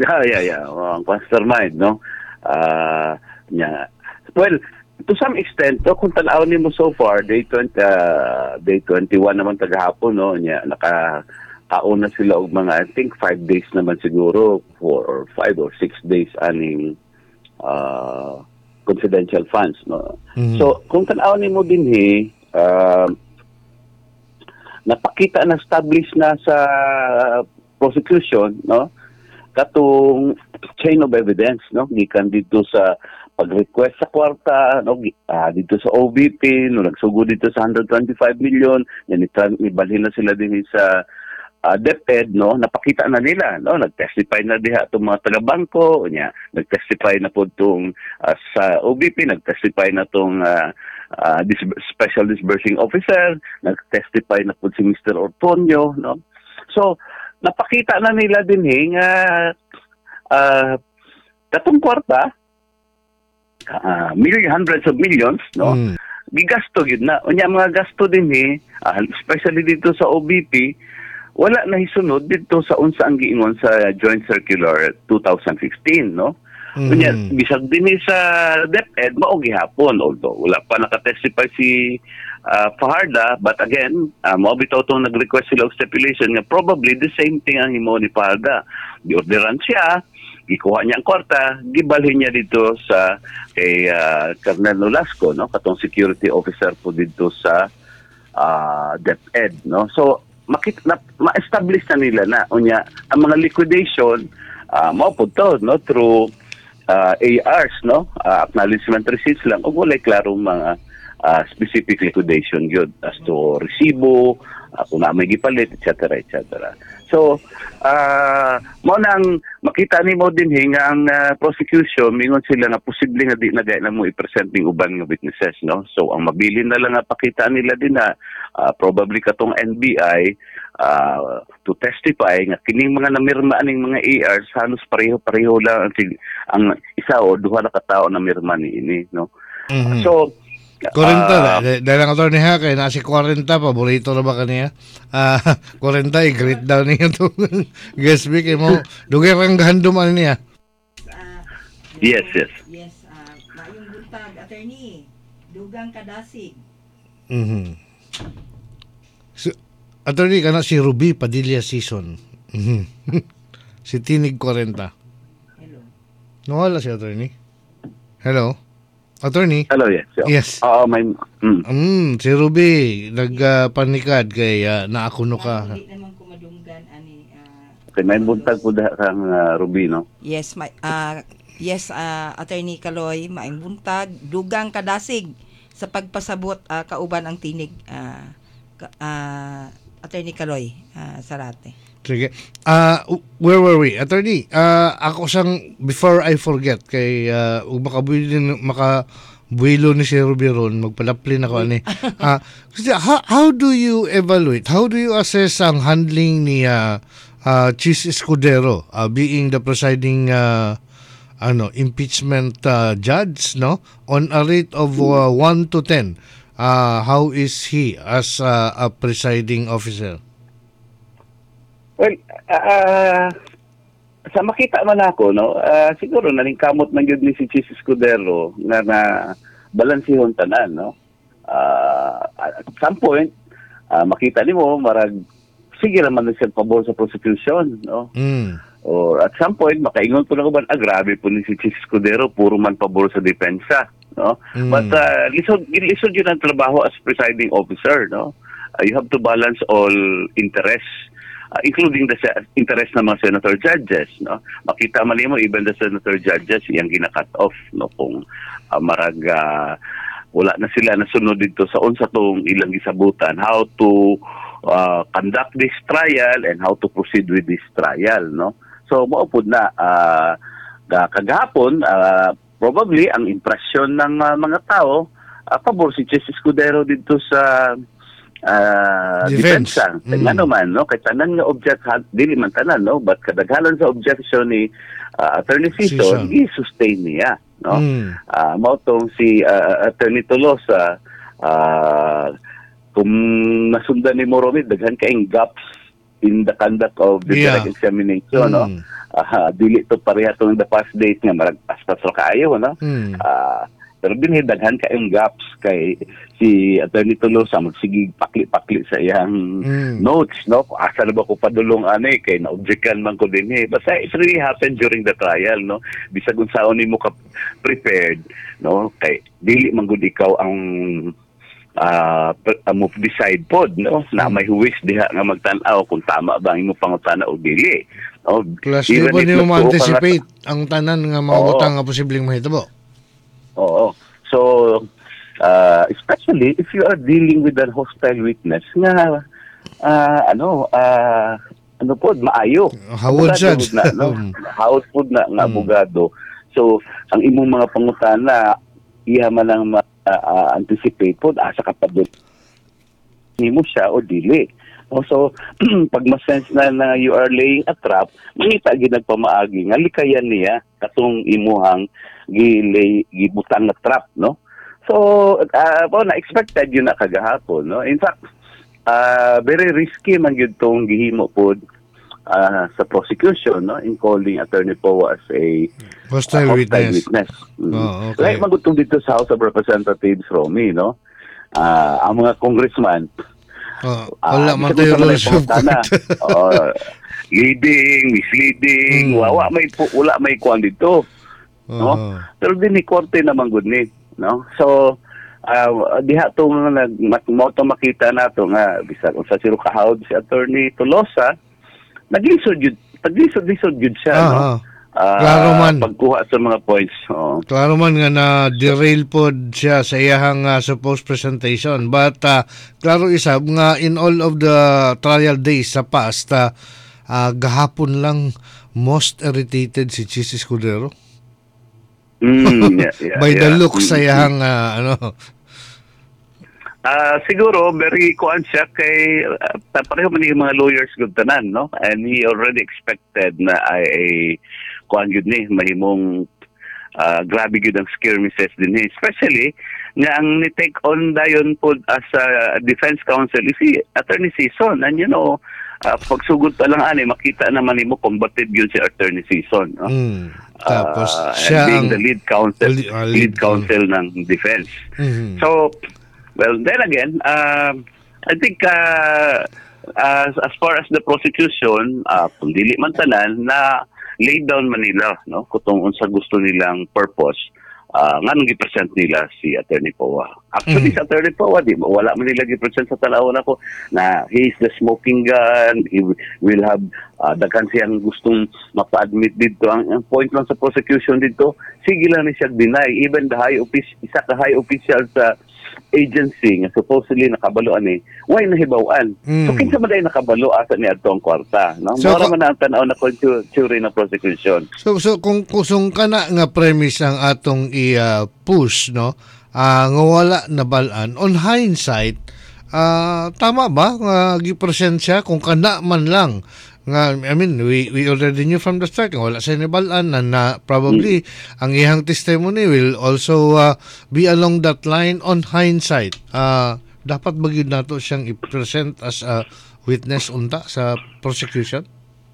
Yeah. Mastermind, no? Yeah. Well, to some extent, no, kung tanawin mo so far, day 21 naman tagahapon, no? Nya, nakauna sila og mga, I think, 5 days naman siguro, 4 or 5 or 6 days aning confidential funds, no? Mhm. So, kung tanawin mo din, napakita na established na sa prosecution, no, katong chain of evidence, no, gikan dito sa pag-request sa kwarta, no, dito sa OVP, no, nagsugod dito sa 125 million, yan ibalhin na sila din sa DepEd, no, napakita na nila, no, nag-testify na diha itong mga taga-bangko, nag-testify na po itong sa OVP, nag-testify na itong Special Disbursing Officer, nag-testify na po si Mr. Ortonio, no. So, napakita na nila din nga katong kwarta, hundreds of millions, no. Gigasto yun na. Unya mga gasto din especially dito sa OVP, wala na hisunod dito sa unsa ang giingon sa Joint Circular 2015, no? Kunya, bisag din sa DepEd, mao gihapon, although wala pa nakatestify si Fajarda, but again, mao bitaw itong nag-request sila of stipulation nga probably the same thing ang himo ni Fajarda. Di-orderan siya, gikuha niya ang kwarta, gibalhin niya dito sa kay Colonel Nolasco, no? Katong security officer po dito sa DepEd, no? So, ma-establish na nila na unya ang mga liquidation mao po to, no, through ARs, no, acknowledgement receipts lang ug walay klarong mga specific liquidation yun as to resibo, kung na may gipalit, etc. So mo nang makita nimo din ang prosecution mingon sila nga posible nga di na gaya na mo i-present ning uban nga witnesses, no. So ang mabilin na lang nga pakita nila din na probably katong NBI to testify nga kining mga namirma ning mga ARs halos pareho lang ang isa o duha na katao na mirma niini, no. So 40, dahil ang attorney ha, kaya nasi 40, paborito na ba kaniya? 40, i-greet daw niya ito. Guest week, mo, dugay kang gahanduman niya. Yes. Maayong buntag, attorney. Dugang kadasig. So, attorney, kana si Ruby Padilla Season. Si Tinig 40. Hello. Nawala si attorney. Hello? Attorney? Hello, yes. Yes. Si Ruby, nagpanikad kay naakuno ka. Hindi naman ko madunggan ani. Kay may buntag po kang Ruby, no? Yes, attorney Kaloy, maayong buntag, dugang kadasig sa pagpasabot kauban ang tinig. Attorney Kaloy, Sarate. Sige. Where were we? Attorney, ako sang, before I forget, kay makabuilo ni si Ruby ron, magpalaplin ako ani. How do you evaluate, how do you assess ang handling ni Chis Escudero, being the presiding impeachment judge, no? On a rate of 1 to 10, how is he as a presiding officer? Well, sa makita man ako, no, siguro nalingkamot man yun ni si Chis Escudero na balansihon tanan, no. At some point, makita nimo marag sige naman siya pabor sa prosecution, no. Or at some point makaingon po na ko ba, grabe po ni si Chis Escudero, puro man pabor sa depensa, no. But lisod yun ang trabaho as presiding officer, no. You have to balance all interests, including the interest ng mga senator judges, no. Makita man mo even the senator judges yang gina-cut off, no, kung marag wala na sila nasunod dito sa unsa tong ilang gisabutan, how to conduct this trial and how to proceed with this trial, no. So maupod na kagahapon probably ang impression ng mga tao pabor si Chis Escudero dito sa depensa. Ano man, no? Kay tanan nga object, dili man tanan, no? But kadaghanan sa objection ni Attorney Season, i-sustain niya, no? Mautong si Attorney Tolosa, kung nasundan ni Moromid, daghan kaing gaps in the conduct of the direct examination, no? Dili to pareha tong the past date nga maragpas ra kaayo, no? Pero binhidaghan kayong gaps kay si Attorney Tolosa magsigig pakli-pakli sa iyang notes, no? Asa na ba ko padulong ani kay na-objectan man ko din basta it really happened during the trial, no? Bisag unsaon nimo ka prepared, no? Kay dili man gud ikaw ang mo decide pod, no? Na may huwis diha nga magtan-aw kung tama ba ang imo pangutana o dili. No? Plus di ba niyo ma-anticipate ang tanan nga mga butang nga posibleng mahitabo? Oo. So, especially if you are dealing with a hostile witness nga, ano po, maayo. Hawod siya. Hawod po na nga abogado. So, ang imong mga pangutana, iya man ang anticipate po, asa ka pa doon. Hindi mo siya o dili. So, pag masense na you are laying a trap, mangita ginagpamaagi nga likayan niya katong imuhang gibutang na trap, no? So, na-expected yun na kagahapon, no? In fact, very risky man yun itong gihimo po sa prosecution, no? In calling Attorney Poe as a hostile witness. Okay. Like magutong dito sa House of Representatives, Romy, no? Ang mga congressman, wala man tayo rules of court. Leading, misleading, wala may kuwan dito. No? Pero din ni korte naman gud ni, no? So diha tong makita nato nga bisag sa siro kahawd si Attorney Tolosa, naglisod jud siya, no? Klaro man pagkuha sa mga points. Klaro man nga na derail pod siya sa iyang supposed presentation, but klaro isa nga in all of the trial days sa past, gahapon lang most irritated si Chis Escudero. By the look sa iyang siguro very kuan siya kay pareho man yung mga lawyers gud tanan, no? And he already expected na ay kuan gud ni mahimong grabe gud ang skirmishes din especially nga ang ni-take on dayon pod as a defense counsel is si Attorney Sison, and you know pagsugod pa lang ani makita naman nimo combated gyud si Attorney Sison, no? Tapos siya being the lead counsel ng defense. So well, then again, I think as far as the prosecution, kung dili man tanan na lay down Manila, no, kung unsa gusto nilang purpose, nga nung gi-present nila si Attorney Poe. Actually, si Attorney Poe, wala man nila gi-present sa talawon ako na he is the smoking gun, he will have daghan siyang gustong mapa-admit dito. Ang point lang sa prosecution dito, sige lang ni siya deny. Even the isa ka high official sa agency nga supposedly nakabalo why nahibaw-an. So kinsa man day nakabalo asa ni adtong kwarta, no? Mora man ang tan-aw na theory na prosecution. So kung kusong kana nga premise ang atong i-push, no? Nga wala na balaan on hindsight, tama ba nga gi-present siya kung kana man lang nga, I mean, we already knew from the start nga wala sa nibalaan na probably ang iyang testimony will also be along that line on hindsight. Dapat ba yun nato siyang i-present as a witness unta sa prosecution?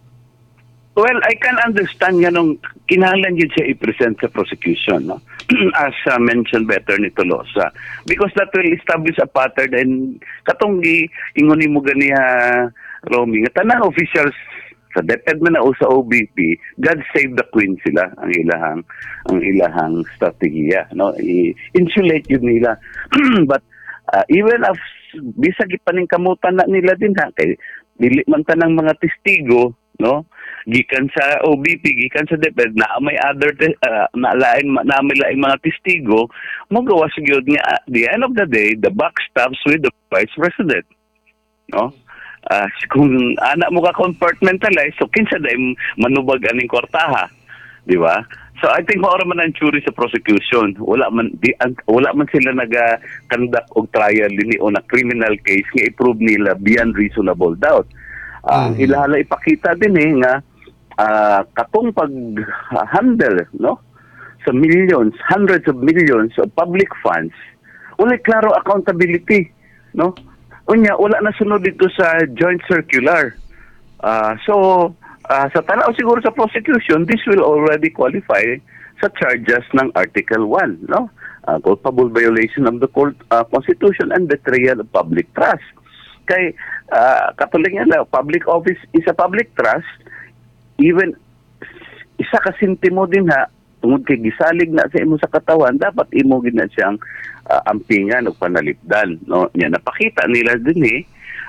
Well, I can understand nga nung kinahanglan yun siya i-present sa prosecution, no? As mentioned by Attorney Tolosa, because that will establish a pattern, and katong ingon mo ganiha Romy, nga tanang officials sa DepEd man o sa OBP, God save the Queen sila ang ilahang strategiya, no? I-insulate yun nila. But even if bisag ipaning kamutan na nila din kay dili man tanang mga testigo, no? Gikan sa OBP, gikan sa DepEd na may other na may laing mga testigo, magawas gyud nga at the end of the day the buck stops with the Vice President, no? Kung anak mo ka compartmentalize, so kinsa day manubag aning kwartaha, di ba? So I think maura man ang jury sa prosecution, wala man sila naga-conduct og trial dinhi o na criminal case nga i-prove nila beyond reasonable doubt. Ilahala ipakita din nga katong pag-handle, no, sa millions, hundreds of millions of public funds, wala klaro accountability, no? Unya, wala na sunod dito sa joint circular. Sa tanaw siguro sa prosecution, this will already qualify sa charges ng Article 1, no? Culpable violation of the Constitution and betrayal of public trust. Kay katulig nga public office is a public trust, even isa ka sintimo din ha, tungod kay gisalig na sa imo sa katawan, dapat imo gid na siyang ampingan o panalipdan, no? Nya napakita nila din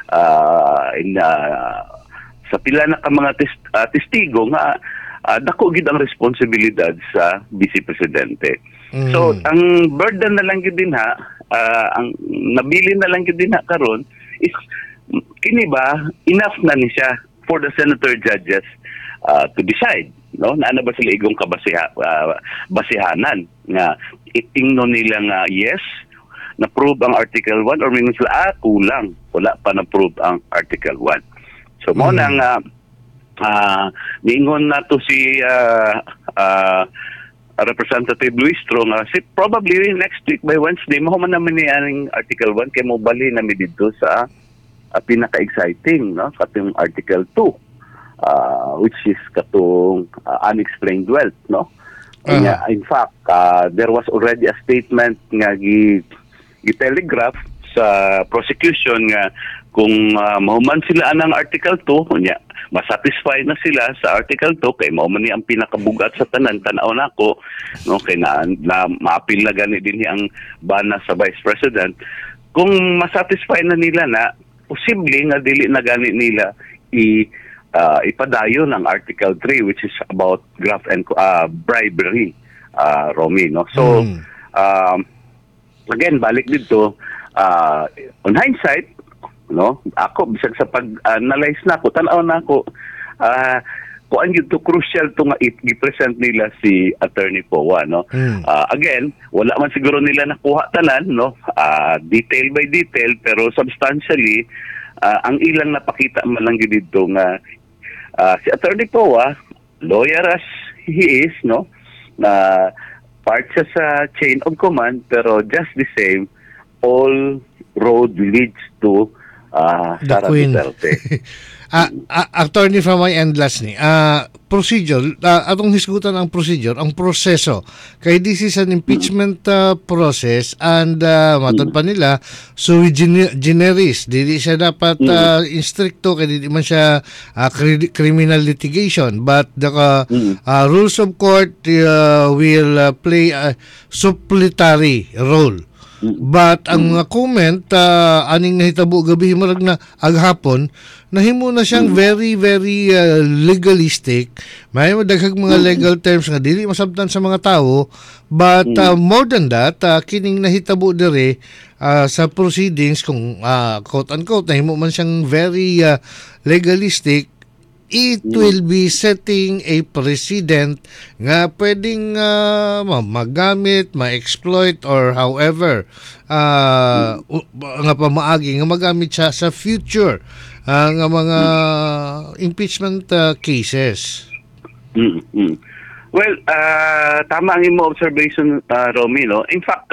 sa pila na ka mga testigo nga dako gid ang responsibilidad sa Vice Presidente. So ang burden na lang gid din ha, ang nabili na lang gid din ha karon is kini ba enough na ni siya for the senator judges to decide, no? Naana ba sila igong basihanan nga itingno nila nga yes na prove ang Article 1 or mingon sila kulang, wala pa na prove ang Article 1. So mo nang niingon na to si Representative Luis Tro nga probably next week by Wednesday mo man naman ni aning Article 1 kay mo bali na mi didto sa pinaka-exciting, no, katong Article 2 which is katong unexplained wealth, no. In fact there was already a statement nga gi-telegraph sa prosecution nga kung mahuman sila anang Article 2, nya masatisfy na sila sa Article 2 kay mao man ni ang pinakabugat sa tanan tan-aw nako, no, kay na maapil na gani din ang bana sa Vice President. Kung masatisfy na nila na posible nga dili na gani nila ipadayon ang Article 3 which is about graft and bribery, Romy, no. So again balik dito on hindsight, no, ako bisag sa pag-analyze nako tan-aw nako kuan gyud to crucial to nga i-present nila si Attorney Poa, no. Again wala man siguro nila nakuha tanan, no, detail by detail, pero substantially ang ilang napakita man lang gyud dito nga si Attorney Poa, lawyer as he is, no, na part siya sa chain of command, pero just the same all road leads to Sara Duterte. Attorney from my end last ni. Procedure, atong hisgutan ang procedure, ang proseso. Kay this is an impeachment process and matod pa nila sui generis. Dili siya dapat instricto kay dili man siya criminal litigation, but the rules of court will play a supplementary role. But ang mga comment aning nahitabo gabi marag na aghapon nahimo na siyang very very legalistic. May daghang mga legal terms nga dili masabtan sa mga tao, but more than that kining nahitabo dire sa proceedings kung quote unquote nahimo man siyang very legalistic, it will be setting a precedent nga pwedeng magamit, ma-exploit or however nga pamaagi nga magamit siya sa future nga mga impeachment cases. Well, tama ang imo observation, Romy, no. In fact,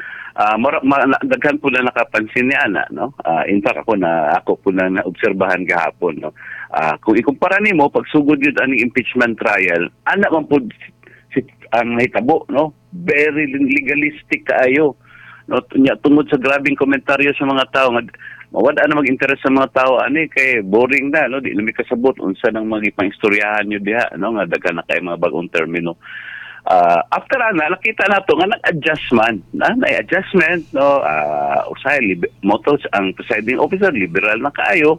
daghan po na nakapansin ni Ana, no. In fact ako po na naobserbahan gahapon, no. Kung ikumpara nimo pagsugod yun ang impeachment trial, ana man po ang nahitabo, no. Very legalistic kaayo, no. Tungod sa grabing komentaryo sa mga tao nga wala na mag-interest sa mga tao ani kay boring na, no. Di na mi kasabot unsa nang mga ipangstoryahan nyo diha, no, nga daghan na kay mga bagong termino. After nakita nato nga nag-adjustment, na-adjustment, no. Usay motos ang presiding officer liberal na kaayo,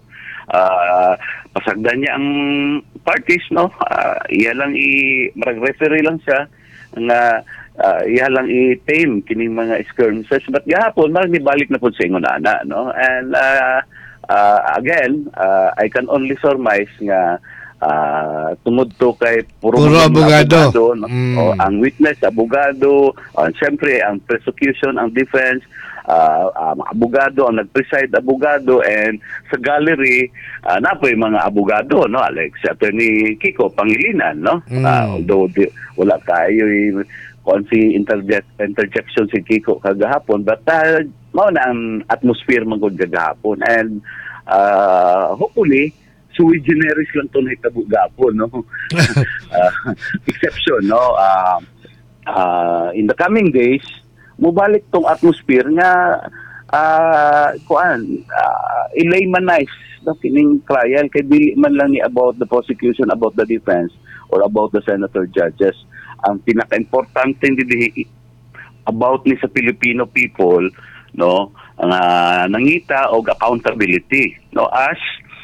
pasagdan niya ang parties, no. Iya lang mag-referee lang siya nga iya lang i-tame kining mga skirmishes, but gahapon balik na po sa ingon ana, no. And again I can only surmise nga tungod to kay puro abogado, no? O ang witness abogado, siyempre ang prosecution, ang defense, abogado ang nag-preside abogado, and sa gallery napoy mga abogado, no, like si Attorney Kiko Pangilinan, no. Although wala tayo si interjection si Kiko kagahapon, but mao na ang atmosphere man gud kagahapon, and hopefully sui generis lang to na hitabo gapon, no? Exception, no? In the coming days, mubalik tong atmosphere nga i-laymanize no, kining trial kay dili man lang ni about the prosecution, about the defense, or about the senator judges. Ang pinaka-importante hindi about ni sa Filipino people, no, ang nangita og accountability, no, as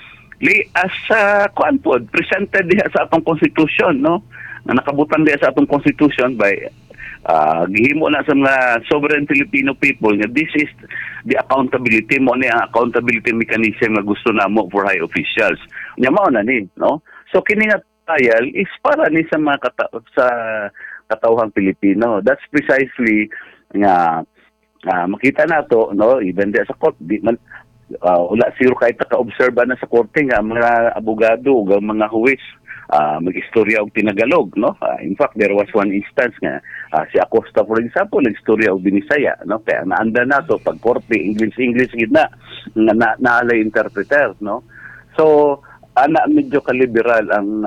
kuan pod presented diha sa atong constitution, no, na nakabutan diha sa atong constitution by gihimo na sa mga sovereign Filipino people nga this is the accountability mo ni ang accountability mechanism nga gusto namo for high officials. Nya mao na ni, no, so kini nga trial is para ni sa mga sa katawhang Pilipino. That's precisely nga makita nato, no, even there sa court di man wala zero kahit ka-observe na sa korte nga mga abogado ug mga huwis mag-istorya og tinagalog, no. In fact, there was one instance nga si Acosta, for example, nag-istorya og binisaya, no, kaya naanda nato pag korte English gid na naalay interpreter, no. So medyo ka-liberal ang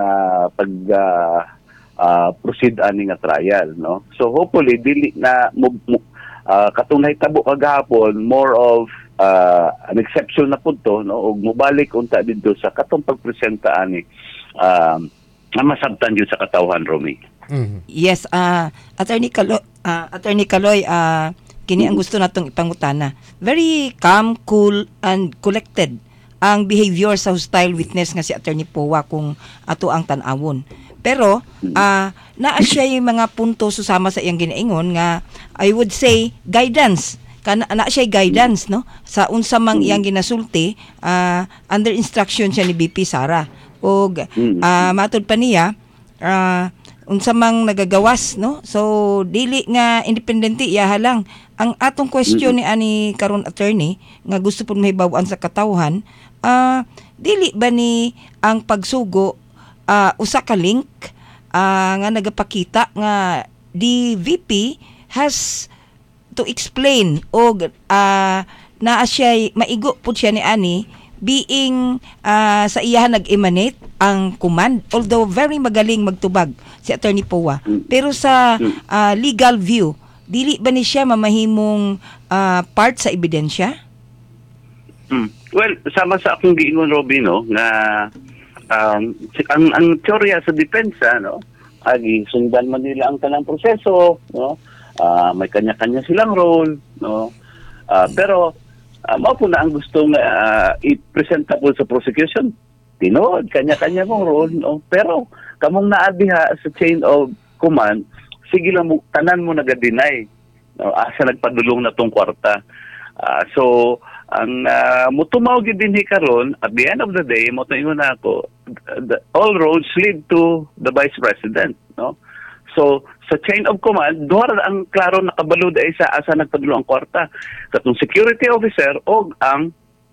proceed ani nga trial, no. So hopefully dili na katong nahitabo kagahapon more of an exception na punto, no, ug mobalik unta didto sa katong pagpresenta ani masabtan yun sa katawhan, Romy. Yes, Attorney Kaloy, kini ang gusto natong ipangutana. Very calm, cool, and collected ang behavior sa hostile witness nga si Attorney Powa kung ato ang tan-awon. Pero naa siya yung mga punto susama sa iyang ginaingon nga I would say guidance. Na siya guidance, no, sa unsa mang iyang ginasulti under instruction siya ni BP Sara. Og matud pa niya unsa mang nagagawas, no, so dili nga independente iyaha lang ang atong question ni ani karon attorney nga gusto pud mahibaw-an sa katawhan, dili ba ni ang pagsugo usa ka link nga nagapakita nga the VP has to explain og naa siya maigo pud siya ni ani being sa iyahan nag-emanate ang command, although very magaling magtubag si Attorney Powa, pero sa legal view dili ba ni siya mamahimong part sa ebidensya? Well, sama sa akong giingon, Robin, no, nga ang teorya sa depensa, no, agi sundan man nila ang tanang proseso, no, may kanya-kanya silang role, no, pero mao po na ang gusto nga i-present po sa prosecution, tinood kanya-kanya mong role, no, pero kamong naa diha sa chain of command, sige lang mo tanan mo naga-deny, no, asa nagpadulong na tong kwarta. So ang mutumaw gid dinhi karon at the end of the day mo taingon ako, all roads lead to the vice president, no. So sa chain of command duha ang klaro nakabalo ay sa asa nagpadulong ang kwarta, katong security officer o ang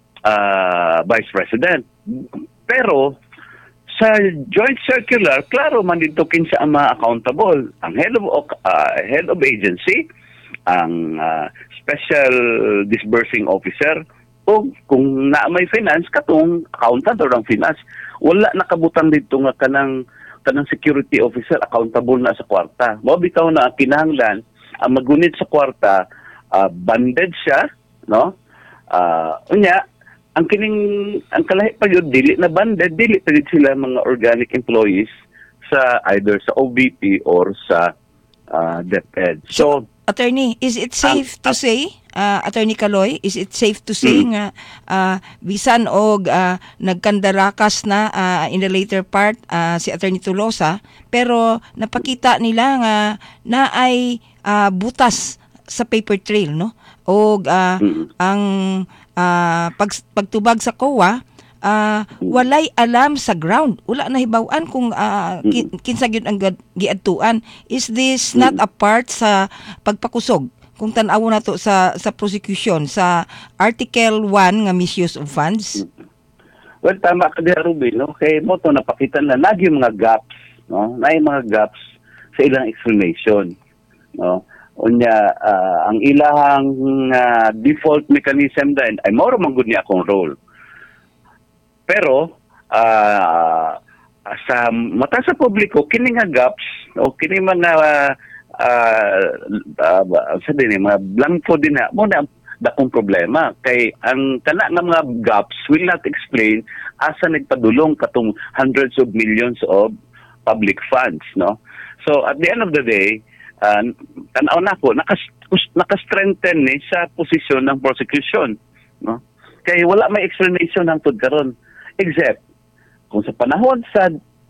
vice president. Pero sa joint circular klaro man dito kinsa ang mga accountable, ang head of agency, ang special disbursing officer, o kung na may finance katong accountant or ang finance. Wala nakabutan dito nga kanang security officer accountable na sa kwarta. Mao bitaw na kinahanglan ang magunit sa kwarta, banded siya, no, unya ang kalahi pa yun dili na banded, dili pa yun sila mga organic employees sa either sa OBP or sa DepEd. So Attorney, is it safe to say, Attorney Kaloy, is it safe to say nga bisan og nagkandarakas na in the later part si Attorney Tolosa, pero napakita nila nga naay butas sa paper trail, no? Og ang pagtubag sa COA, walay alam sa ground, wala na hibaw-an kung kinsa gyud ang giadtuan. Is this not a part sa pagpakusog kung tan-awo nato sa prosecution sa Article 1 nga misuse of funds? Well, tama ka diha, Ruby, no, kay mo to napakita na nagi mga gaps, no, naay mga gaps sa ilang explanation, no. Unya ang ilahang default mechanism din ay mao man gud niya akong role. Pero sa mata sa publiko kini nga gaps o kini mga sabi ni mga blanco din na mo na dakong problema kay ang kana nga mga gaps will not explain asa nagpadulong katong hundreds of millions of public funds, no? So at the end of the day, tanaw na ko naka-strengthen ni sa posisyon ng prosecution, no? Kay wala may explanation hangtod karon except kung sa panahon sa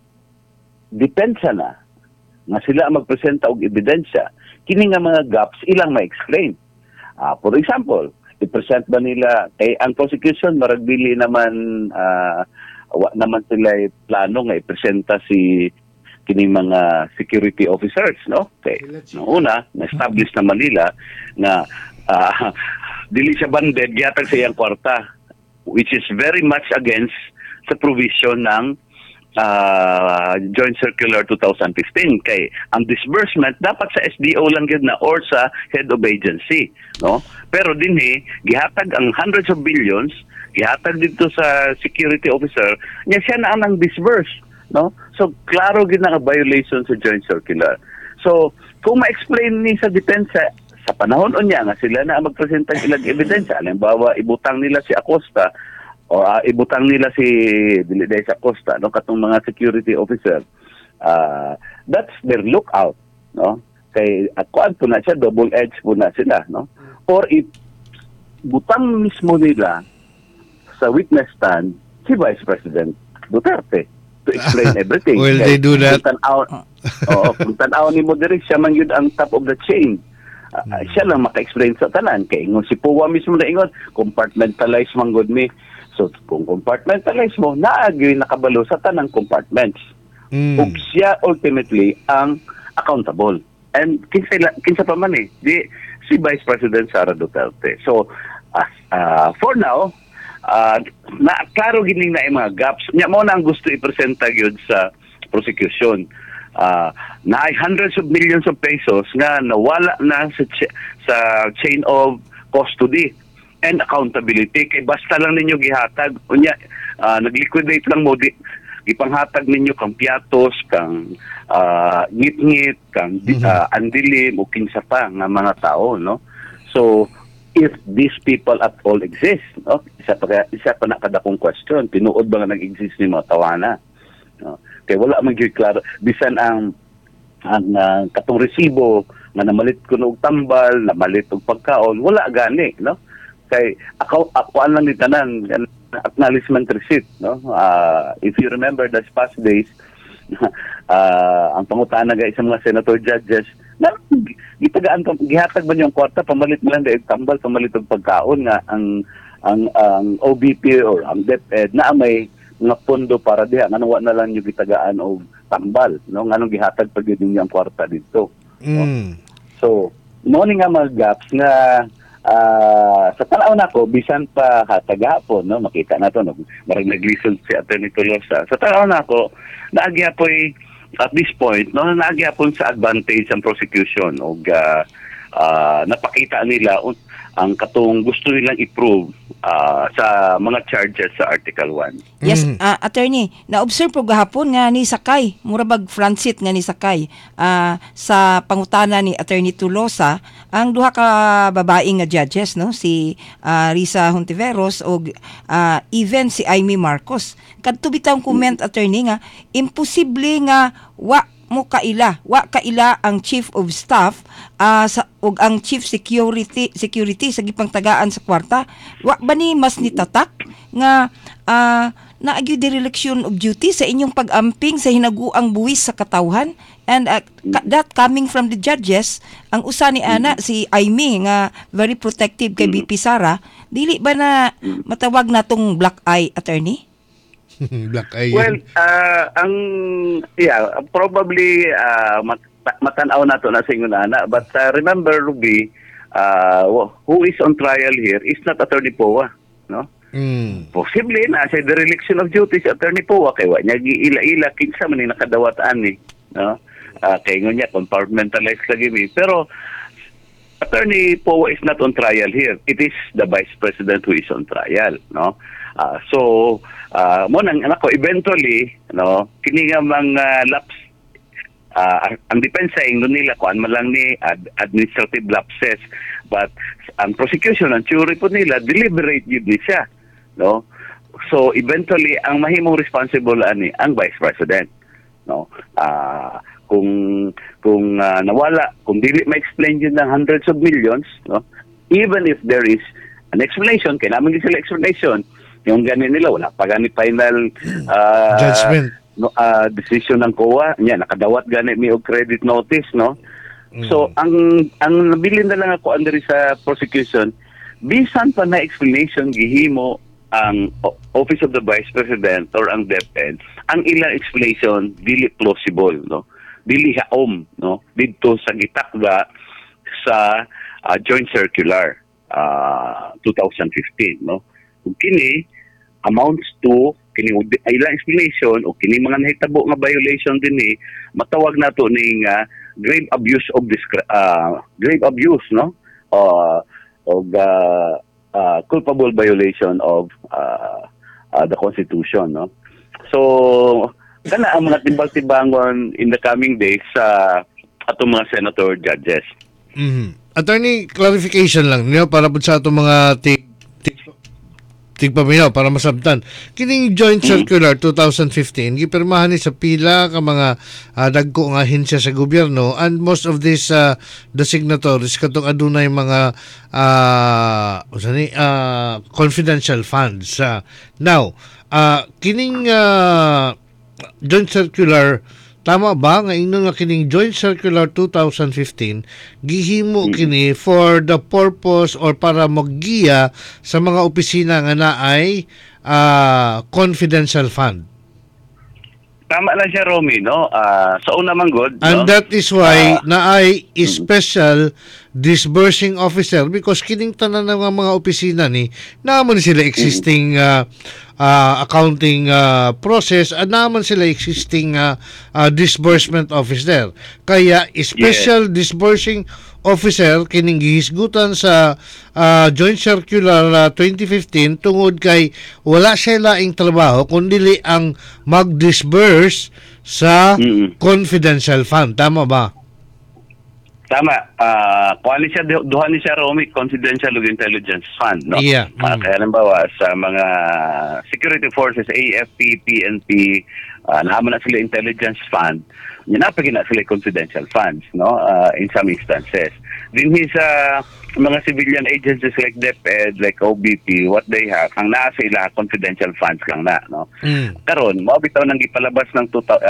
depensa na nga sila ang magpresenta og ebidensya, kini nga mga gaps ilang ma-explain. For example, i-present ba nila kay ang prosecution maragbili naman naman sila plano nga i-presenta si kini mga security officers, no? Kay noong una na-establish naman nila na dili siya banded gihatag sa iyang kwarta, which is very much against sa provision ng Joint Circular 2015 kay ang disbursement dapat sa SDO lang gid na or sa head of agency, no? Pero dinhi gihatag ang hundreds of billions gihatag dito sa security officer nya siya na ang disburse, no? So klaro gid na violation sa Joint Circular. So kung ma-explain ni sa depensa sa panahon unya nga sila na magpresenta ilang ebidensya, halimbawa ibutang nila si Acosta o ibutang nila si Diliday sa Costa, no, katong mga security officer, that's their lookout, no? Kay akuan po na siya, double-edged po na sila, no? Or if butang mismo nila sa witness stand si Vice President Duterte to explain everything. Will they do that? Kung tanaw ni mo diri siya man yun ang top of the chain. Siya lang maka-explain sa tanan kay ingon si Puwa mismo na ingon compartmentalize man gud mi. So kung compartmentalize mo naagi nakabalo sa tanang compartments. Ug siya ultimately ang accountable. And kinsa pa man di si Vice President Sara Duterte. So for now na klaro gining na mga gaps. Nya mo na ang gusto ipresenta gyud sa prosecution. Na hundreds of millions of pesos nga nawala na sa chain of custody and accountability kay basta lang ninyo gihatag unya nagliquidate lang mo gipanghatag ninyo kang piatos kang ngit-ngit kang andilim o kinsa pa nga mga tao, no? So if these people at all exist, no? Isa pa na kadakong question, tinuod ba nga nag-exist ni mga tawana, no? Kay wala man gyud klaro bisan ang katong resibo nga namalit ko og tambal, namalit og pagkaon, wala gani, no? Kay ako lang ni tanan acknowledgement receipt, no? If you remember the past days ang pangutana ga isang mga senator judges na gihatag ba yung kwarta pamalit mo lang daig tambal pamalit og pagkaon nga ang OBP or ang DepEd na may nga pondo para diha nganong wa na lang yung gitagaan og tambal, no? Nganong gihatag pag yun yung kwarta dito, no? So mo ni nga mga gaps nga sa tanaw nako bisan pa hatagapon, no, makita nato no marag naglisod si Attorney Tolosa sa tanaw nako naagyapon at this point, no, naagyapon sa advantage ang prosecution og napakita nila ang katong gusto nilang i-prove sa mga charges sa Article 1. Yes, attorney, na-observe po gahapon nga ni Sakay, murabag front seat nga ni Sakay sa pangutana ni Attorney Tolosa, ang duha ka babae nga judges, no, si Risa Hontiveros o even si Amy Marcos. Kadto bitang comment, attorney, nga imposible nga wa kaila ang chief of staff ug ang chief security sa gipangtagaan sa kwarta. Wa ba ni mas nitatak nga naagyo dereliction of duty sa inyong pag-amping sa hinaguang buwis sa katawhan, and that coming from the judges. Ang usa ni ana si Amy nga very protective kay BP Sara, dili ba na matawag natong black eye, attorney? Black eye. Well, probably matanaw na to na sa inyo na, but remember, Ruby, who is on trial here is not Attorney Poa, no? Possibly na sa dereliction of duty si Attorney Poa kay wa niya giila-ila kinsa man ni nakadawat-an ni, no? Kay ngonya compartmentalized lagi mi, pero Attorney Poa is not on trial here. It is the Vice President who is on trial, no? So mo nang nako eventually no kini nga mga lapse ang depensa ingnon nila kuan man lang ni administrative lapses, but ang prosecution ang theory po nila deliberate yun ni siya, no. So eventually ang mahimong responsible ani ang vice president, no. Kung nawala, kung dili ma-explain yun ng hundreds of millions, no, even if there is an explanation, kailangan din sila explanation, yung ganin nila wala pa gani final judgment, decision ng COA niya, nakadawat gani mi og credit notice, no. So ang nabilin na lang ako under sa prosecution, bisan pa na explanation gihimo ang Office of the Vice President or ang DepEd, ang ilang explanation dili plausible, no, dili haom, no, didto sa gitakda sa Joint Circular 2015, no. Kung kini amounts to kini ilang explanation o kini mga nahitabo nga violation dinhi, matawag nato ning grave abuse, no, of culpable violation of the Constitution, no. So kana ang mga timbang-timbangon in the coming days sa atong mga senator judges. Attorney, clarification lang niyo para po sa atong mga tigpaminaw para masabtan. Kining Joint Circular 2015 gipirmahan ni sa pila ka mga dagko nga ahensya sa gobyerno, and most of these the signatories katong adunay mga confidential funds. Now, kining Joint Circular, tama ba nga ingno nga kining Joint Circular 2015 gihimo kini for the purpose or para maggiya sa mga opisina nga naay confidential fund? Tama lang siya, Romy, no. Sa una man god, and no? that is why naay special disbursing officer, because kining tanan ng mga opisina ni naman sila existing accounting process, at naman sila existing disbursement officer. Kaya special disbursing officer kining gihisgutan sa Joint Circular 2015 tungod kay wala sila ing trabaho kundi ang mag-disburse sa confidential fund. Tama ba? Tama. Kuha ni siya, duha ni siya, Romy, confidential intelligence fund, no? Yeah. Kaya nabawa sa mga security forces, AFP, PNP, naman na sila intelligence fund, napagin na sila confidential funds, no? In some instances. Dinhi sa mga civilian agencies like DepEd, like OBP, what they have, ang naa sila confidential funds lang na, no? Karon, mabitaw nang gipalabas ng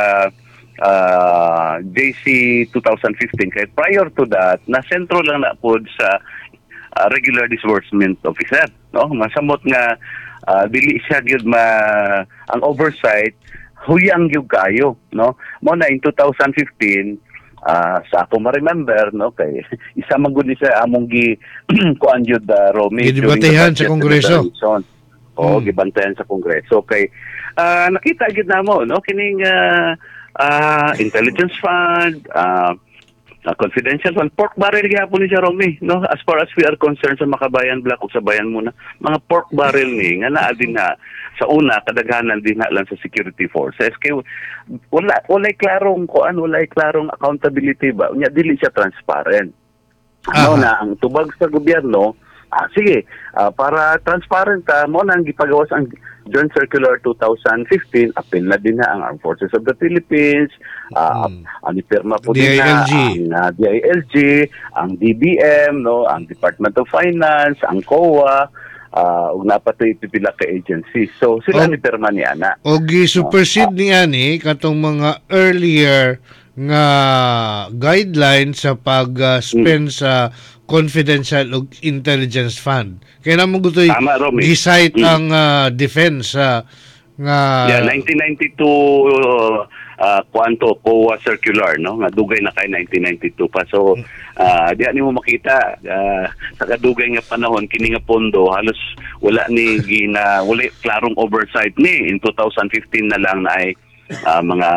JC 2015, kaya prior to that na sentro lang na pod sa regular disbursement officer, no, masamot nga dili siya gyud ang oversight huyang gyud kayo, no. Mo na in 2015 sa ako ma-remember, no, kay isa man gud ni sa among kuan gyud, Romy, gidebatehan sa Kongreso. Gibantayan sa Kongreso kay nakita gyud namo, no, kining intelligence fund, confidential fund, pork barrel gyapon ni siya, Romy, no, as far as we are concerned sa Makabayan Block o sa bayan muna, mga pork barrel ni nga naa din na sa una kadaghanan din na lang sa security forces kay walay klarong walay klarong accountability ba unya, dili siya transparent. Ano na ang tubag sa gobyerno, sige, para transparent mo nang gipagawas ang Joint Circular 2015, apil na din na ang Armed Forces of the Philippines, ang ipirma po din na ang DILG, ang DBM, no, ang Department of Finance, ang COA, ug napatoy pipila ka agencies. So sila ni pirma ni ana. Og supersede ni ani katong mga earlier nga guidelines sa pag-spend sa confidential ug intelligence fund. Kaya naman gutoy gisite ang defense nga 1992 kwanto COA circular, no, nga dugay na kay 1992 pa. So di ani mo makita sa kadugay nga panahon kini nga pondo halos wala ni wala klarong oversight ni. In 2015 na lang na ay mga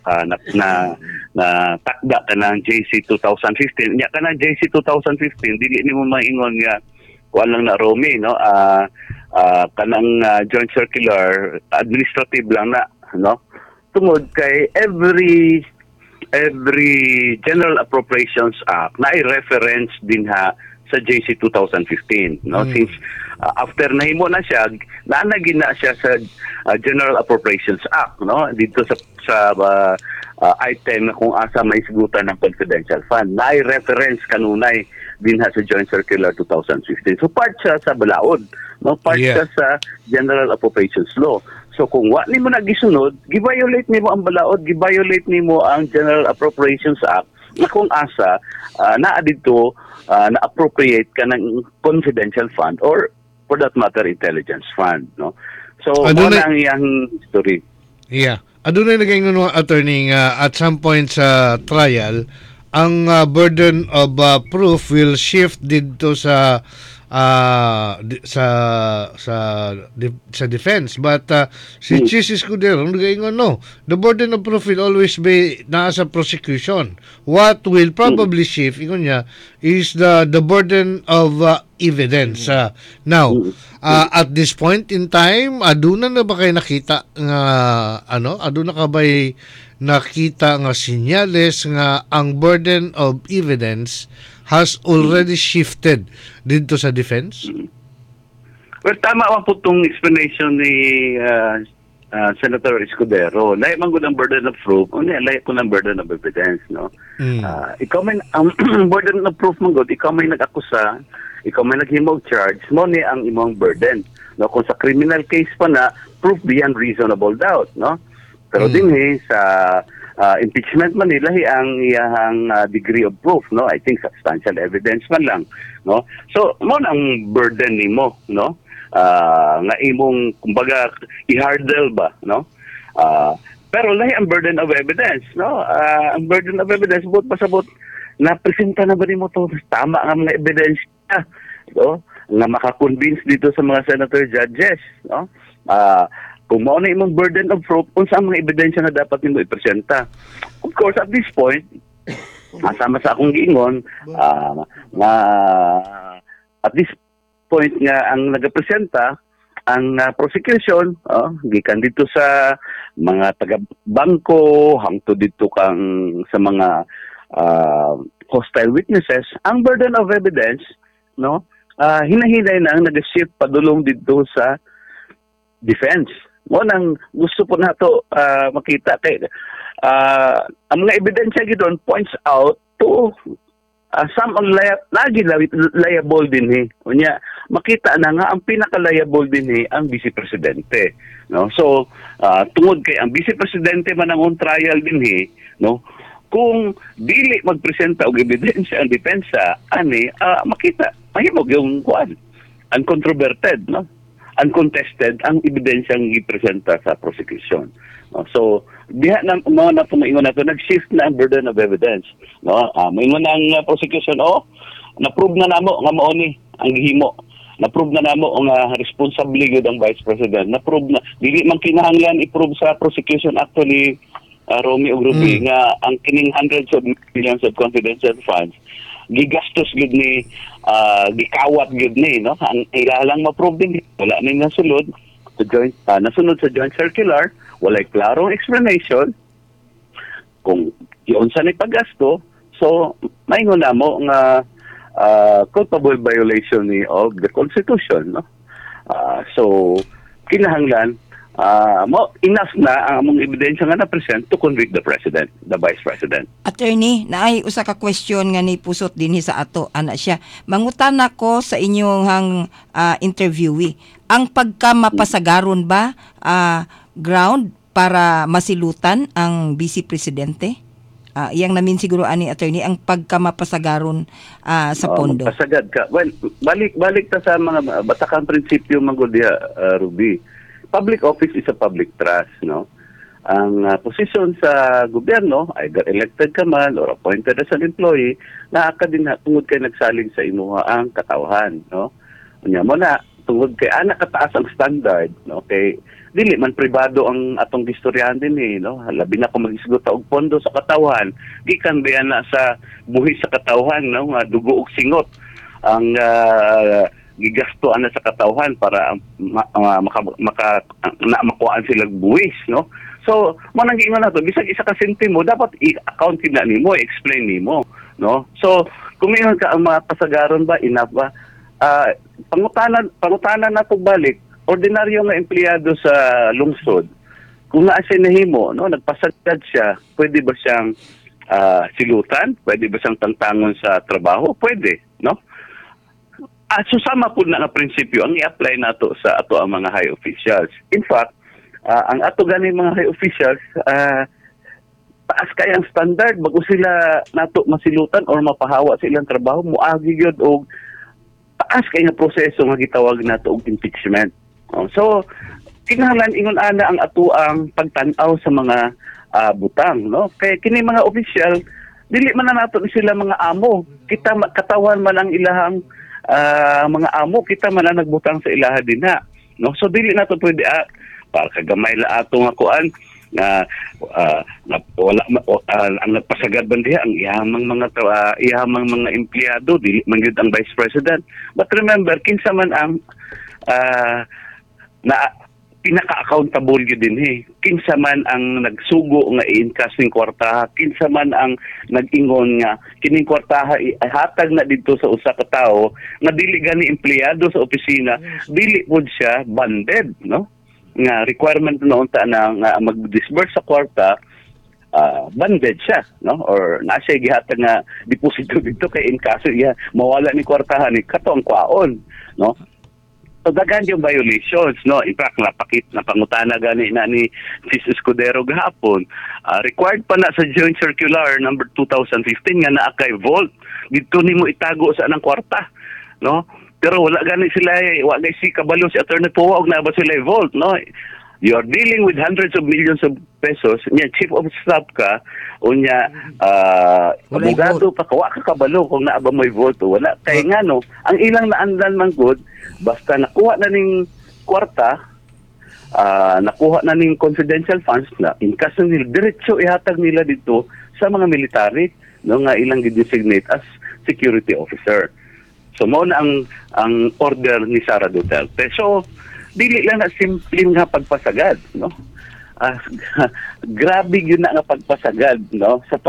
na takda ka ng JC 2015. Nya ka ng JC 2015 dili nimo maingon nga kuan lang na, Romy, no, kanang joint circular administrative lang na, no? Tungod kay every General Appropriations Act na i-reference din sa JC 2015, no? Since after nahimo na siya, naanagin na siya sa General Appropriations Act, no? Dito sa item na kung asa may sigutan ng confidential fund, na i-reference kanunay din sa Joint Circular 2015. So part siya sa balaod, no? Part siya sa General Appropriations Law. So kung wa nimo nagisunod, gi-violate nimo ang balaod, gi-violate nimo ang General Appropriations Act na kung asa naa dito na-appropriate ka ng confidential fund or for that matter intelligence fund, no? So mo na ang iyang history. Yeah. Adunay naging attorney at some point sa trial ang burden of proof will shift dito sa defense, but si Chis Escudero nagaingon no, the burden of proof will always be nasa prosecution. What will probably shift ingon niya is the burden of evidence. Now at this point in time, aduna na ba kayo nakita nga aduna ka ba'y nakita nga sinyales nga ang burden of evidence has already shifted dito sa defense? Well, tama ang po itong explanation ni Senator Escudero. Lahat man ko ng burden of proof, lahat ko ng burden of evidence, no? Ikaw may, burden of proof man ko, ikaw may nag-akusa, ikaw may naghimog charge, mo ni ang imong burden. No? Kung sa criminal case pa na, proof beyond reasonable doubt, no? Pero din sa impeachment man nila ang iyang degree of proof, no? I think substantial evidence man lang, no? So mo ang burden nimo, no? Nga imong kumbaga i-hurdle ba, no? Pero lahi ang burden of evidence, no? Ang burden of evidence buot pasabot na presenta na ba nimo to tama ang mga evidence, no? Nga maka-convince dito sa mga senator judges, no? Kung mao na imong burden of proof, unsa ang mga ebidensya na dapat nimo ipresenta. Of course, at this point, sama sa akong giingon, at this point nga ang nagapresenta, ang prosecution, gikan dito sa mga taga-bangko, hangtod dito sa mga hostile witnesses, ang burden of evidence, no, hinahinay na ang nag-shift padulong dito sa defense. Mo nang gusto po nato makita kay ang mga ebidensya gidon points out to some on liable din unya makita na nga ang pinaka-liable din ang vice presidente, no? So tungod kay ang vice presidente man ang on trial din no, kung dili magpresenta og ebidensya ang depensa ani makita mahimog yung kuan uncontroverted, no, uncontested ang ebidensyang gipresenta sa prosecution. So, diha na mga na pumaingon nato, nag-shift na ang burden of evidence. No? Maingon ang prosecution, na-prove na namo nga mao ni ang gihimo. Na-prove na namo nga responsable gyud ang Vice President. Na-prove na, dili man kinahanglan i-prove sa prosecution actually, Romy ug Ruby, nga ang kining hundreds of millions of confidential funds gigastos gud ni gikawat gud ni, no? Ang ilalang ma-prove din wala ni nasulod sa nasunod sa joint circular, walay klarong explanation kung unsa ni paggasto. So maingon namo nga culpable violation of the Constitution, no? So kinahanglan enough na ang among ebidensya nga na-present to convict the President, the Vice President. Attorney, naay usa ka question nga ni pusot dinhi sa ato, ana siya. Mangutan ako sa inyong interviewee. Ang pagkamapasagaron ba ground para masilutan ang Vice Presidente? Iyang namin siguro ani attorney ang pagkamapasagaron sa pondo. Pasagad ka. Well, balik ta sa mga batakang prinsipyo magudya, Ruby. Public office is a public trust, no? Ang posisyon sa gobyerno, either elected ka man or appointed as an employee, naaka din tungod kay nagsalig sa imuha ang katawhan, no? Unya mo na tungod kay ana kataas ang standard, no? Kay dili man pribado ang atong gistoryahan din no? Labi na kung mag-isgot og pondo sa katawhan, gikan ba na sa buhi sa katawhan, no? Nga dugo ug singot ang gigastuan na sa katawhan para makuhaan sila buwis, no? So, mo nang giingon nato, bisag isa ka sentimo dapat i-account na nimo, i-explain nimo, no? So, kung ingon ka ang mga pasagaron ba enough ba? Pangutanan nato balik, ordinaryo nga empleyado sa lungsod. Kung naa siya nahimo, no, nagpasagad siya, pwede ba siyang silutan? Pwede ba siyang tangtangon sa trabaho? Pwede, no? Susama po na prinsipyo ang i-apply nato sa ato ang mga high officials. In fact, ang ato ganing mga high officials, taas kay ang standard bago sila nato masilutan or mapahawa sa ilang trabaho, muagi gyud og taas kay nga proseso nga gitawag nato og impeachment. So, kinahanglan ingon ana ang ato ang pagtan-aw sa mga butang, no? Kay kini mga official, dili man na nato sila mga amo. Kita katawan man ang ilahang mga amo, kita man ang nagbutang sa ilaha dinha, no? So dili nato pwede para kagamay la ato nga kuan na wala ang nagpasagad ban diha ang ihamang mga empleyado, dili man gyud ang vice president. But remember, kinsa man ang na pinaka-accountable yun din kinsa man ang nagsugo nga i-encash ning kwartaha, kinsa man ang nag-ingon nga kining kwartaha hatag na dito sa usa ka tawo nga dili gani empleyado sa opisina, dili pud siya banded, no? Nga requirement noon ta na nga mag-disburse sa kwarta, banded siya, no? Or nasa gihatag nga deposito dito kay encash iya mawala ni kwartaha ni kato ang kwaon, no? So, daghan yung violations, no? In fact, na pangutana gani na ni Chief Escudero gahapon. Required pa na sa Joint Circular number 2015 nga naa kay vault. Dito nimo itago sa anang kwarta, no? Pero wala gani sila, wala si kabalo si Attorney Powa og na ba sila vault, no? You are dealing with hundreds of millions of pesos. Nya chief of staff ka, unya abogado pa ka, wa ka kabalo kung naa ba may vote o wala. Kaya nga no, ang ilang naandan man good, basta nakuha na ning kwarta, nakuha na ning confidential funds na, in kaso nila, diretso ihatag nila dito sa mga military, no, nga ilang designate as security officer. So, mao na ang order ni Sara Duterte. So, dili lang na simple nga pagpasagad, no? Grabe yun na nga pagpasagad, no? Sa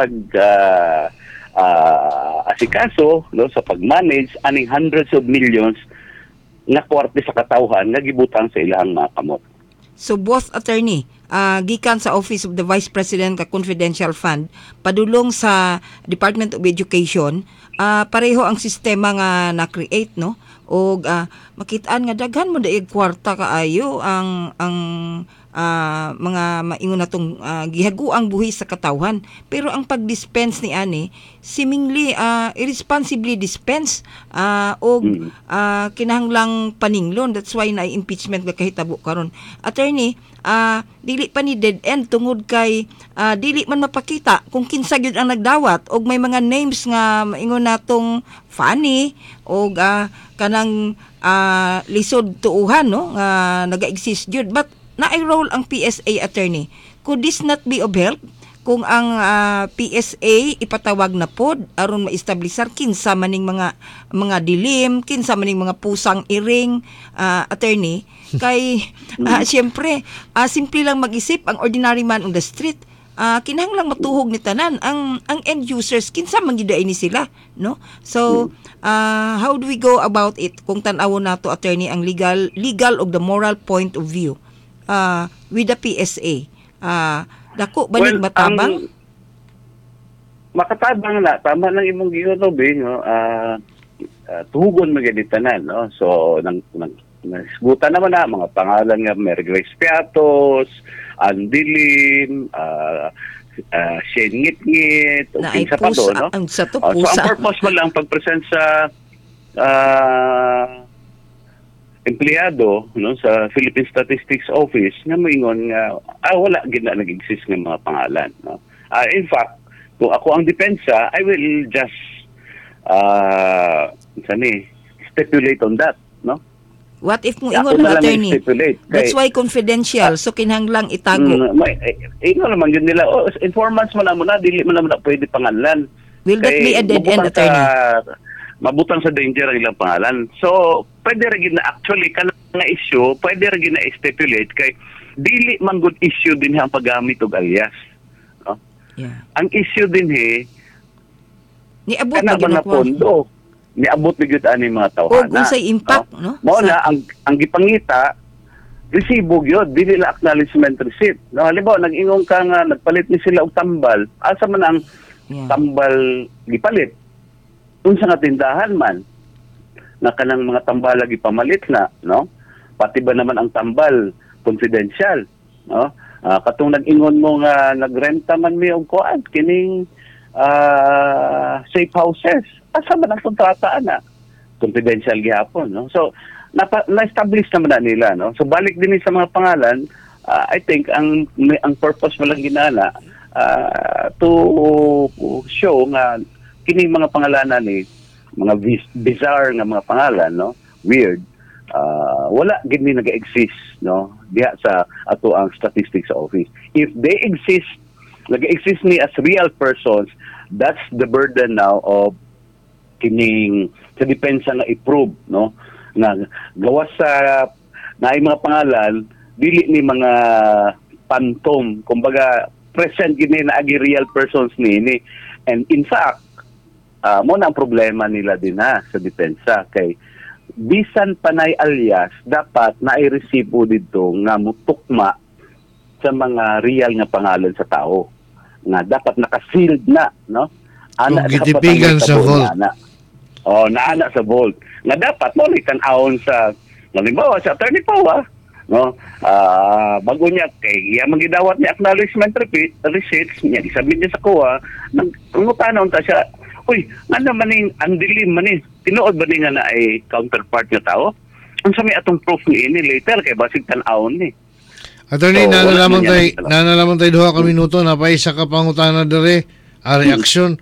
asikaso, no? Sa pag-manage, aning hundreds of millions na kwarta sa katawhan nga gibutang sa ilang mga kamot. So both attorney, gikan sa Office of the Vice President ka Confidential Fund, padulong sa Department of Education, pareho ang sistema nga na-create, no? O makitaan nga daghan mo daig kwarta kaayo ang mga maingon natong gihaguang buhi sa katawhan, pero ang pag-dispense ni ani seemingly irresponsibly dispense og kinahanglang paninglon. That's why na impeachment nga kahitabo karon. Attorney, dili pa ni dead end tungod kay dili man mapakita kung kinsa gyud ang nagdawat og may mga names nga maingon natong funny og kanang lisod tuuhan, no, nga naga-exist gyud, but na-enroll ang PSA, attorney. Could this not be of help kung ang PSA ipatawag na pod aron maestablisar kinsa maning mga dilim, kinsa maning mga pusang iring, attorney? Kay siyempre simple lang mag-isip ang ordinary man on the street. Kinahanglang matuhog ni tanan ang end users kinsa man gid ini sila, no? So how do we go about it kung tan-awon nato, attorney, ang legal og the moral point of view with the PSA? Dako banig matabang? Makatabang na, tama lang imong giunob, no? Tuhugon mageditanan, no? So nasgutan naman na mga pangalan nga Mary Grace Piatos, Andilim, Shane Ngit-Ngit, o kinsa pa do, no? So ang purpose mo lang pag-present sa empleyado, no, sa Philippine Statistics Office na moingon nga wala gid na nag-exist nga mga pangalan, no? In fact, kung ako ang depensa, I will just stipulate on that, no? What if mo ingon mo, attorney? That's why confidential, so kinahanglang itago. Ingon naman yun nila, informants mo na muna, dili mo na pwede pangalan. Will that be a dead end, attorney? mabutang sa danger ang ilang pangalan. So, pwede rin na actually kanang nga issue, pwede rin na stipulate kay dili man good issue din ang paggamit og alias. No? Yeah. Ang issue din Niabot kana na ba na ginakuha. pondo? Niabot na gyud ani mga tawhana. O unsay impact, no? Mao na ang gipangita resibo gyud, dili la acknowledgement receipt. No, halimbawa nag-ingong ka nga nagpalit ni sila og tambal, asa man ang tambal gipalit? Unsa nga tindahan man na kanang mga tambal lagi pamalit na, no? Pati ba naman ang tambal confidential, no? Katong nag-ingon mo nga nagrenta man mi og kuan kining safe houses. Asa man ang kontrata ana? Confidential gihapon, no? So na-establish naman na nila, no? So balik din sa mga pangalan, I think ang purpose mo lang ginana to show nga kining mga pangalanan ni mga bizarre nga mga pangalan, no? Weird. Wala gid ni nag-exist, no? Diha sa ato ang statistics sa office. If they exist, nag-exist ni as real persons, that's the burden now of kining sa depensa nga i-prove, no? Na gawas sa na ay mga pangalan dili ni mga phantom, kumbaga present gini na agi real persons ni. And in fact mo na ang problema nila din sa depensa kay bisan panay alias dapat na i-resibo dito nga mutukma sa mga real nga pangalan sa tao nga dapat naka-sealed na, no? Ana Kung gitipigan sa vault. Naana sa vault. Nga dapat mo ni tan-awon sa halimbawa sa Attorney Pawa, no? Bago niya kay iya magidawat ni acknowledgement receipts niya isabit niya sa kuha nang ngutanon ta siya, uy, ano man ning ang dilim man ni tinuod ba ni nga na ay counterpart nga tao? Unsa may atong proof ni ini later kay basig tan-awon ni. Attorney, nanalaman tayo duha ka minuto na pa isa ka pangutana dere reaction.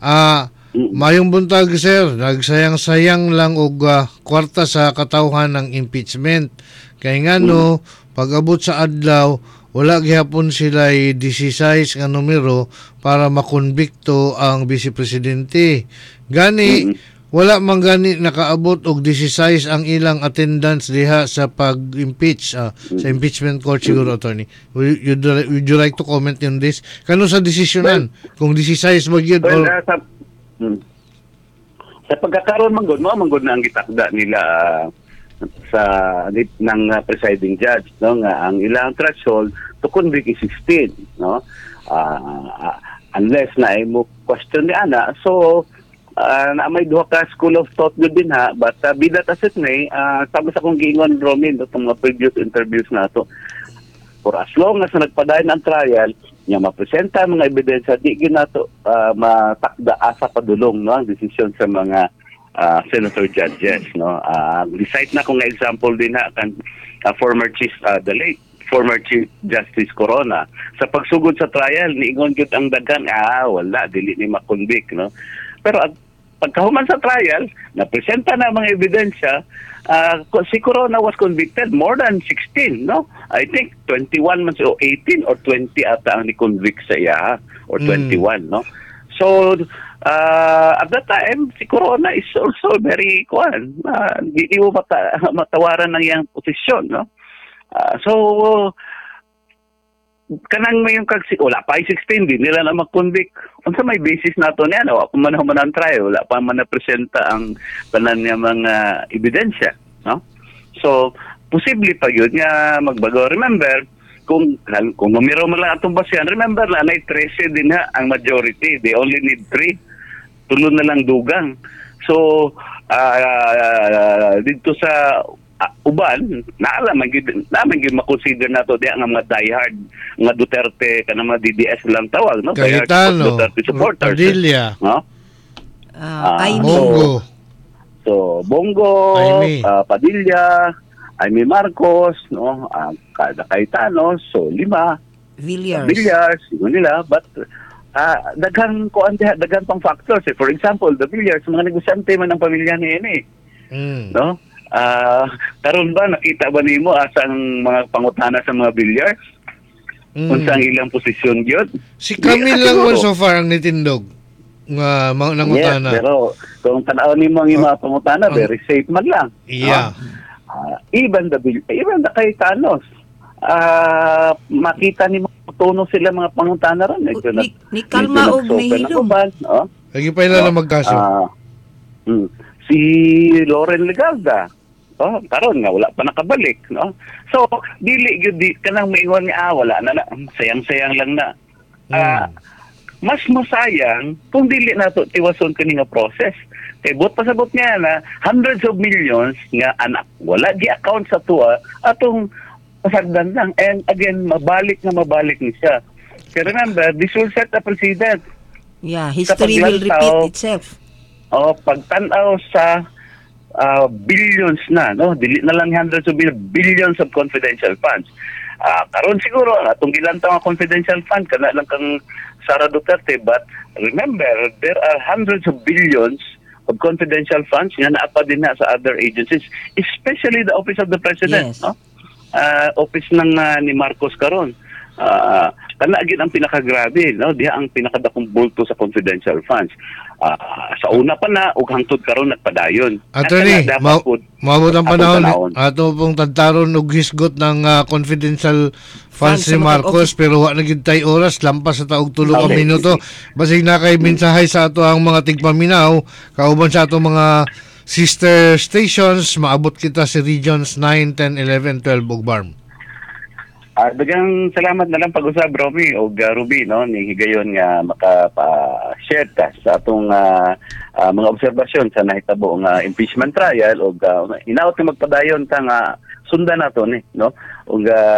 Mayong buntag sir, nagsayang-sayang lang og kwarta sa katawhan ng impeachment. Kay nga no, pag-abot sa adlaw, wala gihapon sila 16 nga numero para makonbikto ang Vice Presidente. Gani, wala man gani nakaabot og 16 ang ilang attendance diha sa pag-impeach sa impeachment court siguro, attorney. Would you like to comment on this? Kano sa desisyonan? Kung 16 ba gyud or sa pagkakaroon manggod na ang gitakda nila sa ng presiding judge, no, nga ang ilang threshold to convict is 16, no? Unless na ay mo question ni ana, so na may duha ka school of thought din but bidat as it may, sabi sa kong giingon Romin itong mga previous interviews nato, for as long as nagpadayon ang trial niya mapresenta mga ebidensya, di ginato matakda asa padulong, no, ang desisyon sa mga senator judges, no. Recite na kung example din kan former chief the late former Chief Justice Corona sa pagsugod sa trial niingon gyud ang daghan wala dili ni makonvict, no. Pero pagkahuman sa trial napresenta na mga ebidensya, si Corona was convicted more than 16, no? I think 21 man o 18 or 20 ata ang ni-convict sa iya, or 21, no? So at that time si Corona is also very hindi mo matawaran ng iyang posisyon, no? So kanang may yung wala pa 16 din nila na mag-convict. Unsa may basis nato niya, wala pa man ang trial, wala pa man na-presenta ang tanan niya mga ebidensya, no? So posible pa yun nga magbago. Remember, kung numero mo lang atong basyan, remember na 13 din ang majority, they only need 3, tulo na lang dugang. So dito sa uban naman gyud makonsider nato diya nga mga diehard nga Duterte kanang mga DDS lang tawag, no? Cayetano, Duterte supporters, Padilla, no? Bongo. So Bongo, Padilla, Aimee Marcos, no? Cayetano, so 5 Villars, nila, but daghang pang factors. For example, the Villars, mga negosyante man ang pamilya ni ini, no? Karon ba nakita ba nimo asang mga pangutana sa mga Villars? Unsa ang ilang posisyon gyud? Si Camille lang man so far ang nitindog. nangutana. Yes, pero kung tanaw nimo ang mga pangutana, very safe man lang. Yeah. Even the Cayetanos, makita nimo tuno sila mga pangutana ron. Ni Kalma og Nahilom. Lagi pa ila na magkaso. Si Loren Legarda, karon nga wala pa nakabalik, no? So dili gyud kanang maingon nga wala na, sayang-sayang lang na. Mas masayang kung dili nato tiwason kani nga process. Kay bot pasabot niya na hundreds of millions nga anak wala gi account sa tuwa atong pasagdan lang, and again mabalik ni siya. Kaya remember, this will set a precedent. Yeah, history will repeat itself. Pagtanaw sa billions na, no? Dili na lang hundreds of billions of confidential funds. Karon siguro atong gilantaw nga confidential fund kana lang kang Sara Duterte, but remember there are hundreds of billions of confidential funds nga naa pa din na sa other agencies, especially the Office of the President, yes. No? Office ng ni Marcos karon. Kana gid ang pinakagrabe, no? Diha ang pinakadakong bulto sa confidential funds. Sa una pa na ug hangtod karon nagpadayon. Attorney, maabot ang panahon ato pong tantaron og hisgot ng confidential funds ni Marcos, pero wa na gid tay oras, lampas sa taog 3 ka minuto. Basig na kay mensahe sa ato ang mga tigpaminaw kauban sa ato mga sister stations. Maabot kita si Regions 9, 10, 11, 12 ug Barm. Dagang salamat na lang pag-usab, Romy o Ruby, no, ni higayon nga maka-share ta sa atong mga obserbasyon sa nahitabo nga impeachment trial o hinaot nga magpadayon ta nga sundan nato ni, no, o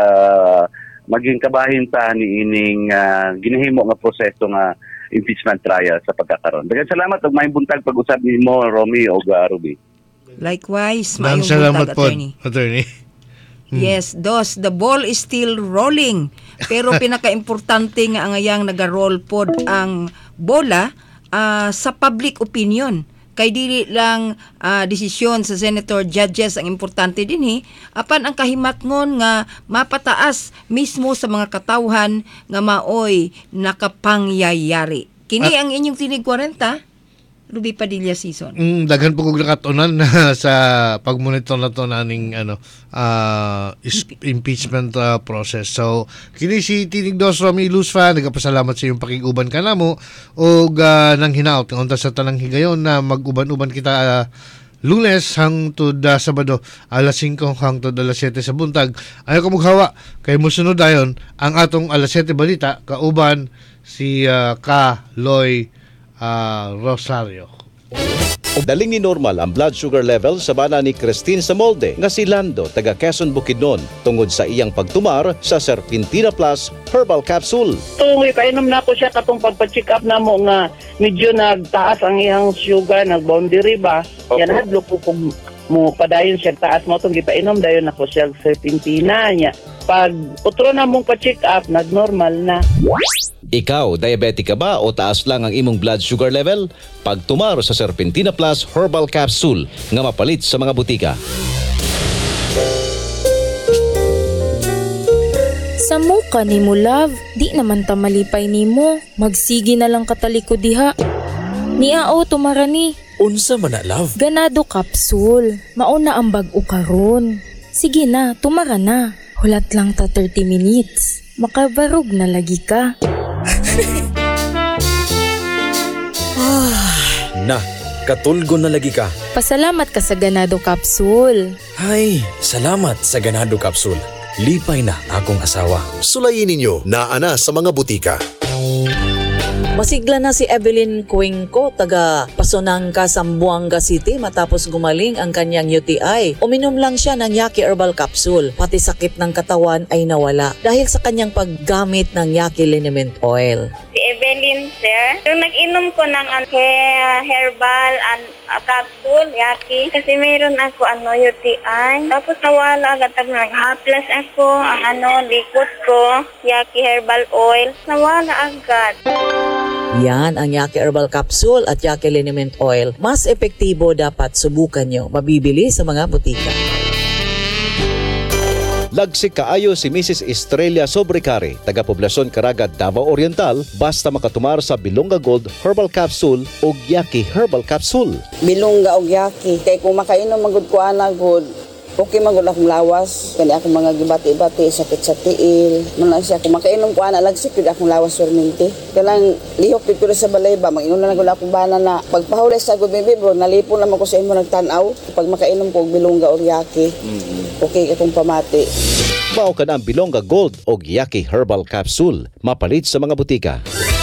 maging kabahin ta ni ining ginahimo nga proseso nga impeachment trial sa pagkakaroon. Dagang salamat ug maayong buntag pag-usab nimo, Romy o Ruby. Likewise, maayong buntag, Attorney. Yes, the ball is still rolling. Pero pinaka-importante nga ang ayang naga-roll pod ang bola sa public opinion. Kay dili lang desisyon sa senator judges ang importante dinhi, apan ang kahimatngon nga mapataas mismo sa mga katawhan nga maoy nakapangyayari. Kini ang inyong tinig 40. Ruby Padilla season. Daghan po kong nakatunan sa pagmonitor na to naning impeachment process. So, kini si Tinig Dos Romy Luzfa, nagapasalamat sa iyong pakiguban ka na mo o nang hinaot ng unta sa tanang higayon na mag-uban-uban kita Lunes hangtod Sabado alas 5 hangtod alas 7 sa buntag. Ayaw ko maghawa kay musunod dayon ang atong alas 7 balita kauban si Loy Rosario. Daling ni normal ang blood sugar level sa bana ni Christine Samolde nga si Lando taga Quezon Bukidnon tungod sa iyang pagtumar sa Serpentina Plus Herbal Capsule. Tungoy painom na ko siya katong pagpa-check up na mo nga medyo nagtaas ang iyang sugar, nag-boundary ba? Yan hadlo ko kung mo padayon siya taas mo itong gipainom dayon ako siya Serpentina niya. Pag utro na mong pa-check up, nag-normal na. Ikaw, diabetic ka ba o taas lang ang imong blood sugar level? Pagtumar sa Serpentina Plus Herbal Capsule nga mapalit sa mga butika. Sa muka ni mo, love, di naman tamalipay ni mo. Magsigi na lang kataliko diha. Niao tumarani. Unsa man na, love? Ganado capsule. Mauna ang bag-o karon. Sige na, tumara na. Hulat lang ta 30 minutes. Makabarog na lagi ka. Na, katulgon na lagi ka. Pasalamat ka sa Ganado Capsule. Hay, salamat sa Ganado Capsule. Lipay na akong asawa. Sulayin ninyo na ana sa mga butika. Masigla na si Evelyn Cuenco, taga Pasonangka, Zamboanga City matapos gumaling ang kanyang UTI. Uminom lang siya ng Yaki Herbal Capsule, pati sakit ng katawan ay nawala dahil sa kanyang paggamit ng Yaki Liniment Oil. Si Evelyn, sir, yung nag-inom ko ng herbal capsule, Yaki, kasi mayroon ako UTI. Tapos nawala agad nag-haplas ako, ang likod ko, Yaki Herbal Oil, nawala agad. Yan ang Yaki Herbal Capsule at Yaki Liniment Oil. Mas epektibo, dapat subukan nyo. Mabibili sa mga butika. Lagsik kaayo si Mrs. Estrella Sobrecari, taga Poblasyon Caraga, Davao Oriental, basta makatumar sa Bilonga Gold Herbal Capsule o Yaki Herbal Capsule. Bilonga o Yaki, kay kung makainom magud ko ana good, okay magud akong lawas, kani akong mga gibati-bati, sakit sa tiil. Muna siya, kung makainom ko ana, lagsik yun akong lawas perminti. Kanang lihok dito sa balay ba, mag-inom na lang akong bana na. Pagpahuli sa gubibi bro, nalipon naman ko sa imo nagtanaw. Pag makainom ko, Bilonga o Yaki, okay akong pamati. Mao ka na ang Bilonga Gold o Yaki Herbal Capsule, mapalit sa mga butika.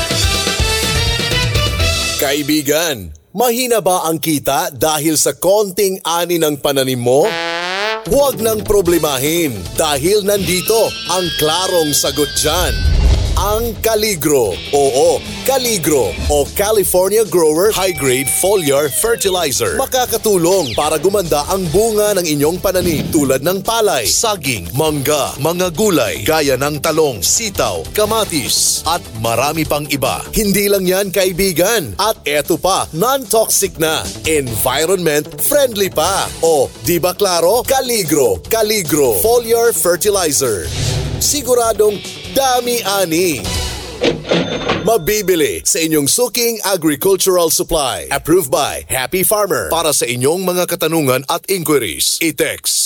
Kaibigan, mahina ba ang kita dahil sa konting ani ng pananim mo? Huwag nang problemahin dahil nandito ang klarong sagot dyan. Ang Caligro. Oo, Caligro o California Grower High Grade Foliar Fertilizer. Makakatulong para gumanda ang bunga ng inyong pananim tulad ng palay, saging, mangga, mga gulay, gaya ng talong, sitaw, kamatis, at marami pang iba. Hindi lang yan kaibigan. At eto pa, non-toxic na, environment friendly pa. O, di ba klaro? Caligro Foliar Fertilizer. Siguradong dami-ani. Mabibili sa inyong suking agricultural supply. Approved by Happy Farmer. Para sa inyong mga katanungan at inquiries, i-text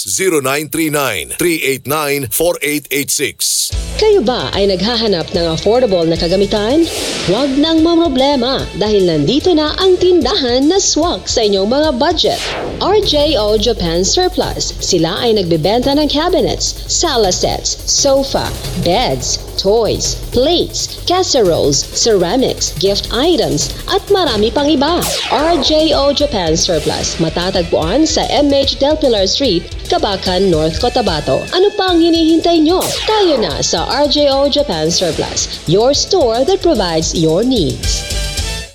0939-389-4886. Kayo ba ay naghahanap ng affordable na kagamitan? Huwag nang mamroblema dahil nandito na ang tindahan na swak sa inyong mga budget. RJO Japan Surplus. Sila ay nagbebenta ng cabinets, sala sets, sofa, beds, toys, plates, casseroles, ceramics, gift items, at marami pang iba. RJO Japan Surplus. Matatagpuan sa MH Del Pilar Street, Cabacan, North Cotabato. Ano pa ang hinihintay nyo? Tayo na sa RJO Japan Surplus, your store that provides your needs.